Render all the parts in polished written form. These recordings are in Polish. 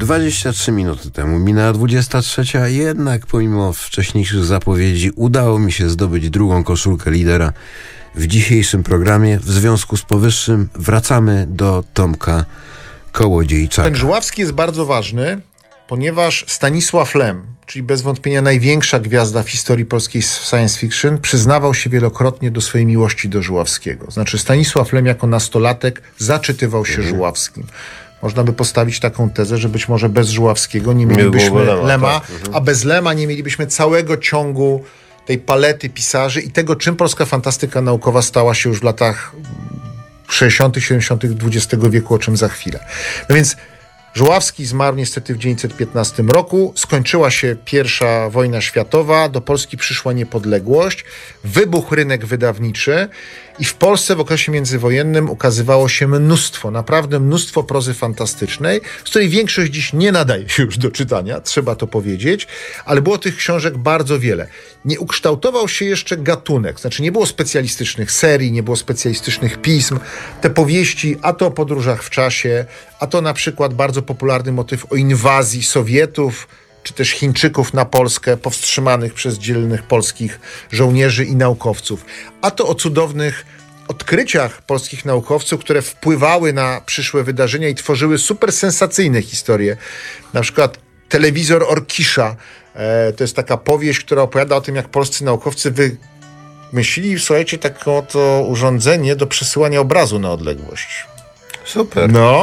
23 minuty temu minęła 23, a jednak pomimo wcześniejszych zapowiedzi udało mi się zdobyć drugą koszulkę lidera w dzisiejszym programie. W związku z powyższym wracamy do Tomka Kołodziejczaka. Ten Żuławski jest bardzo ważny, ponieważ Stanisław Lem, czyli bez wątpienia największa gwiazda w historii polskiej science fiction, przyznawał się wielokrotnie do swojej miłości do Żuławskiego. Znaczy Stanisław Lem jako nastolatek zaczytywał się Żuławskim. Można by postawić taką tezę, że być może bez Żuławskiego nie mielibyśmy Lema, a bez Lema nie mielibyśmy całego ciągu tej palety pisarzy i tego, czym polska fantastyka naukowa stała się już w latach 60., 70. XX wieku, o czym za chwilę. No więc Żuławski zmarł niestety w 1915 roku, skończyła się I wojna światowa, do Polski przyszła niepodległość, wybuchł rynek wydawniczy i w Polsce w okresie międzywojennym ukazywało się mnóstwo, naprawdę mnóstwo prozy fantastycznej, z której większość dziś nie nadaje się już do czytania, trzeba to powiedzieć, ale było tych książek bardzo wiele. Nie ukształtował się jeszcze gatunek, znaczy nie było specjalistycznych serii, nie było specjalistycznych pism. Te powieści, a to o podróżach w czasie, a to na przykład bardzo popularny motyw o inwazji Sowietów, czy też Chińczyków na Polskę, powstrzymanych przez dzielnych polskich żołnierzy i naukowców. A to o cudownych odkryciach polskich naukowców, które wpływały na przyszłe wydarzenia i tworzyły super sensacyjne historie. Na przykład telewizor Orkisza. To jest taka powieść, która opowiada o tym, jak polscy naukowcy wymyślili, słuchajcie, takie oto urządzenie do przesyłania obrazu na odległość. Super. No,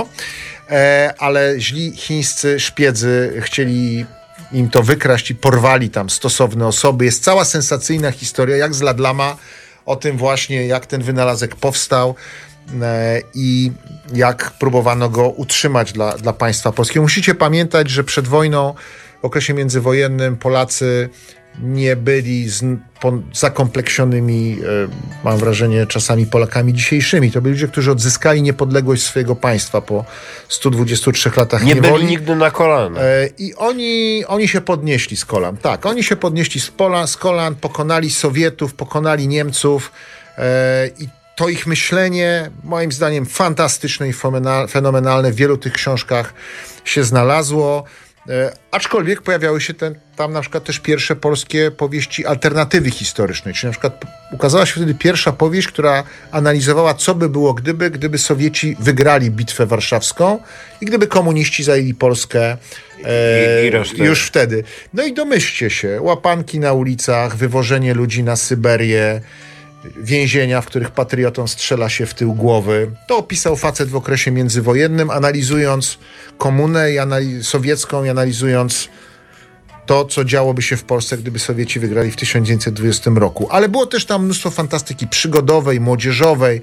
ale źli chińscy szpiedzy chcieli im to wykraść i porwali tam stosowne osoby. Jest cała sensacyjna historia, jak z Ladlama, o tym właśnie, jak ten wynalazek powstał i jak próbowano go utrzymać dla państwa polskiego. Musicie pamiętać, że przed wojną, w okresie międzywojennym Polacy nie byli zakompleksionymi, mam wrażenie, czasami Polakami dzisiejszymi. To byli ludzie, którzy odzyskali niepodległość swojego państwa po 123 latach niewoli. Nie byli nigdy na kolanach. I oni się podnieśli z kolan. Tak, oni się podnieśli z kolan, pokonali Sowietów, pokonali Niemców i to ich myślenie, moim zdaniem, fantastyczne i fenomenalne w wielu tych książkach się znalazło. Aczkolwiek pojawiały się tam na przykład też pierwsze polskie powieści alternatywy historycznej. Czyli na przykład ukazała się wtedy pierwsza powieść, która analizowała, co by było, gdyby Sowieci wygrali bitwę warszawską i gdyby komuniści zajęli Polskę już wtedy. No i domyślcie się, łapanki na ulicach, wywożenie ludzi na Syberię, więzienia, w których patriotom strzela się w tył głowy. To opisał facet w okresie międzywojennym, analizując komunę sowiecką i analizując to, co działoby się w Polsce, gdyby Sowieci wygrali w 1920 roku. Ale było też tam mnóstwo fantastyki przygodowej, młodzieżowej.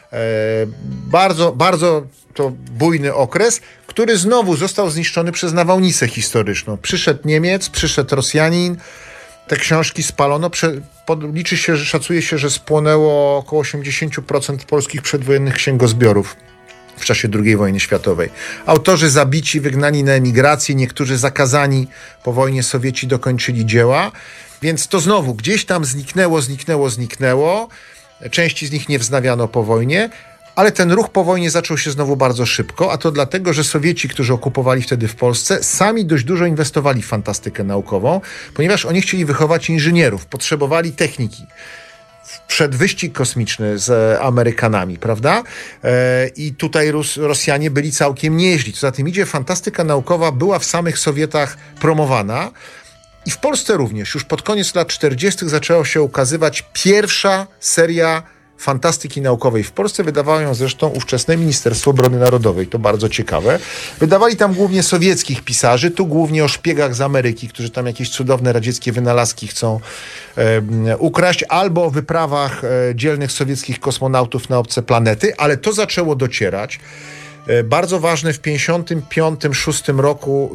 Bardzo, bardzo to bujny okres, który znowu został zniszczony przez nawałnicę historyczną. Przyszedł Niemiec, przyszedł Rosjanin, te książki spalono. Szacuje się, że spłonęło około 80% polskich przedwojennych księgozbiorów w czasie II wojny światowej. Autorzy zabici, wygnani na emigrację, niektórzy zakazani po wojnie, Sowieci dokończyli dzieła. Więc to znowu gdzieś tam zniknęło. Części z nich nie wznawiano po wojnie. Ale ten ruch po wojnie zaczął się znowu bardzo szybko, a to dlatego, że Sowieci, którzy okupowali wtedy w Polsce, sami dość dużo inwestowali w fantastykę naukową, ponieważ oni chcieli wychować inżynierów, potrzebowali techniki. Przed wyścig kosmiczny z Amerykanami, prawda? I tutaj Rosjanie byli całkiem nieźli. Co za tym idzie, fantastyka naukowa była w samych Sowietach promowana i w Polsce również. Już pod koniec lat 40. zaczęła się ukazywać pierwsza seria fantastyki naukowej. W Polsce wydawało ją zresztą ówczesne Ministerstwo Obrony Narodowej. To bardzo ciekawe. Wydawali tam głównie sowieckich pisarzy, tu głównie o szpiegach z Ameryki, którzy tam jakieś cudowne radzieckie wynalazki chcą ukraść, albo o wyprawach dzielnych sowieckich kosmonautów na obce planety, ale to zaczęło docierać. Bardzo ważne, w 1955-1956 roku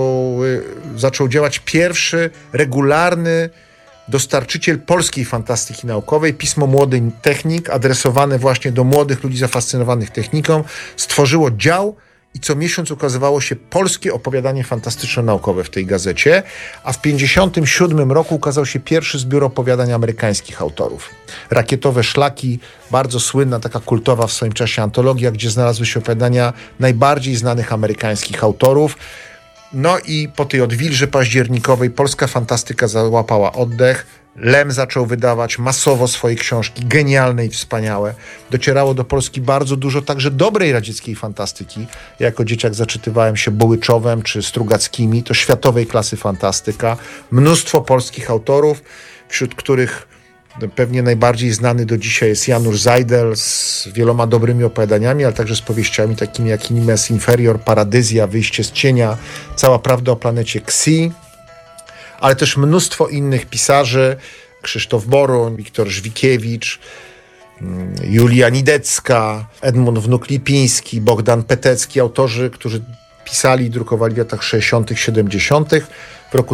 zaczął działać pierwszy regularny dostarczyciel polskiej fantastyki naukowej, pismo Młody Technik, adresowane właśnie do młodych ludzi zafascynowanych techniką, stworzyło dział i co miesiąc ukazywało się polskie opowiadanie fantastyczno-naukowe w tej gazecie, a w 1957 roku ukazał się pierwszy zbiór opowiadań amerykańskich autorów. Rakietowe szlaki, bardzo słynna, taka kultowa w swoim czasie antologia, gdzie znalazły się opowiadania najbardziej znanych amerykańskich autorów. No i po tej odwilży październikowej polska fantastyka załapała oddech. Lem zaczął wydawać masowo swoje książki, genialne i wspaniałe. Docierało do Polski bardzo dużo także dobrej radzieckiej fantastyki. Ja jako dzieciak zaczytywałem się Bołyczowem czy Strugackimi, to światowej klasy fantastyka. Mnóstwo polskich autorów, wśród których pewnie najbardziej znany do dzisiaj jest Janusz Zajdel z wieloma dobrymi opowiadaniami, ale także z powieściami takimi jak Inimes Inferior, Paradyzja, Wyjście z cienia, Cała prawda o planecie Xi, ale też mnóstwo innych pisarzy, Krzysztof Boruń, Wiktor Żwikiewicz, Julia Nidecka, Edmund Wnuk-Lipiński, Bogdan Petecki, autorzy, którzy pisali i drukowali w latach 60., 70. W roku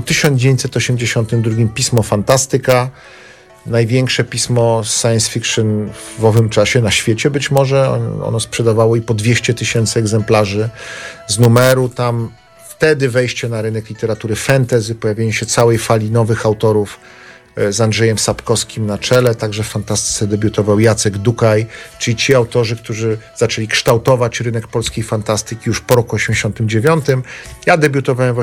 1982 pismo Fantastyka, największe pismo science fiction w owym czasie na świecie być może. Ono sprzedawało i po 200 000 egzemplarzy z numeru. Tam wtedy wejście na rynek literatury fantasy, pojawienie się całej fali nowych autorów z Andrzejem Sapkowskim na czele. Także w fantastyce debiutował Jacek Dukaj, czyli ci autorzy, którzy zaczęli kształtować rynek polskiej fantastyki już po roku 89. Ja debiutowałem w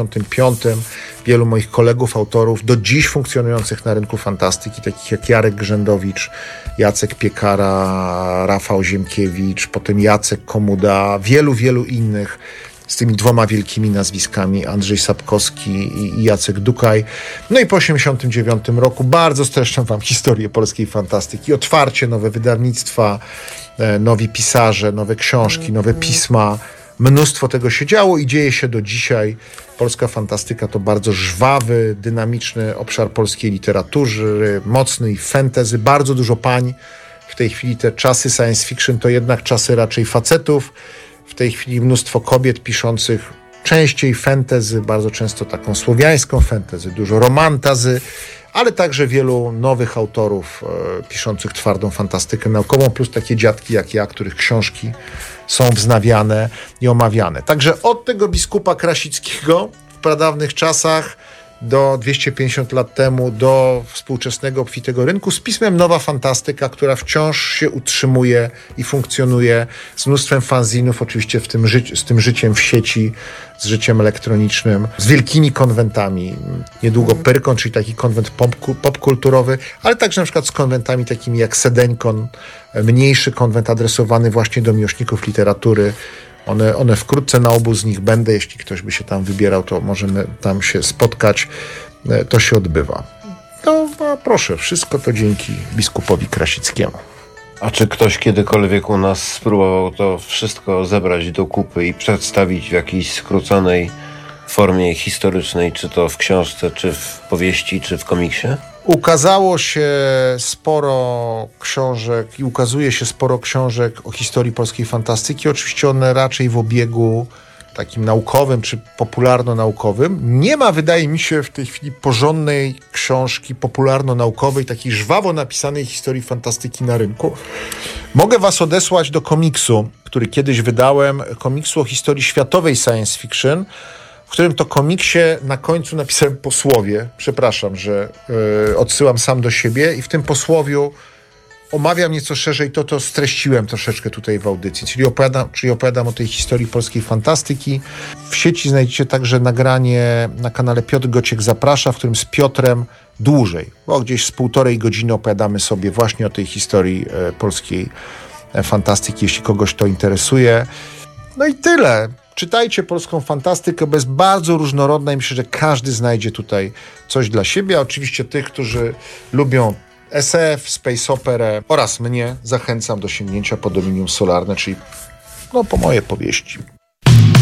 85. Wielu moich kolegów, autorów do dziś funkcjonujących na rynku fantastyki, takich jak Jarek Grzędowicz, Jacek Piekara, Rafał Ziemkiewicz, potem Jacek Komuda, wielu innych, z tymi dwoma wielkimi nazwiskami, Andrzej Sapkowski i Jacek Dukaj. No i po 1989 roku bardzo streszczam wam historię polskiej fantastyki. Otwarcie, nowe wydawnictwa, nowi pisarze, nowe książki, nowe pisma. Mnóstwo tego się działo i dzieje się do dzisiaj. Polska fantastyka to bardzo żwawy, dynamiczny obszar polskiej literatury, mocny i fantasy, bardzo dużo pań. W tej chwili te czasy science fiction to jednak czasy raczej facetów. W tej chwili mnóstwo kobiet piszących częściej fantasy, bardzo często taką słowiańską fantasy, dużo romantazy, ale także wielu nowych autorów piszących twardą fantastykę naukową, plus takie dziadki jak ja, których książki są wznawiane i omawiane. Także od tego biskupa Krasickiego w pradawnych czasach do 250 lat temu, do współczesnego obfitego rynku z pismem Nowa Fantastyka, która wciąż się utrzymuje i funkcjonuje z mnóstwem fanzinów, oczywiście z tym życiem w sieci, z życiem elektronicznym, z wielkimi konwentami. Niedługo Pyrkon, czyli taki konwent popkulturowy, ale także na przykład z konwentami takimi jak Sedeńkon, mniejszy konwent adresowany właśnie do miłośników literatury. One wkrótce na obu z nich będę. Jeśli ktoś by się tam wybierał, to możemy tam się spotkać. To się odbywa. No proszę, wszystko to dzięki biskupowi Krasickiemu. A czy ktoś kiedykolwiek u nas spróbował to wszystko zebrać do kupy i przedstawić w jakiejś skróconej formie historycznej, czy to w książce, czy w powieści, czy w komiksie? Ukazało się sporo książek i ukazuje się sporo książek o historii polskiej fantastyki. Oczywiście one raczej w obiegu takim naukowym czy popularno-naukowym. Nie ma, wydaje mi się, w tej chwili porządnej książki popularno-naukowej, takiej żwawo napisanej historii fantastyki na rynku. Mogę was odesłać do komiksu, który kiedyś wydałem, komiksu o historii światowej science fiction, w którym to komiksie na końcu napisałem posłowie. Przepraszam, że odsyłam sam do siebie i w tym posłowiu omawiam nieco szerzej to streściłem troszeczkę tutaj w audycji, czyli opowiadam o tej historii polskiej fantastyki. W sieci znajdziecie także nagranie na kanale Piotr Gociek Zaprasza, w którym z Piotrem dłużej, bo gdzieś z 1,5 godziny opowiadamy sobie właśnie o tej historii polskiej fantastyki, jeśli kogoś to interesuje. No i tyle. Czytajcie polską fantastykę, bo jest bardzo różnorodna i myślę, że każdy znajdzie tutaj coś dla siebie. A oczywiście tych, którzy lubią SF, space operę oraz mnie, zachęcam do sięgnięcia po Dominium Solarne, czyli po moje powieści.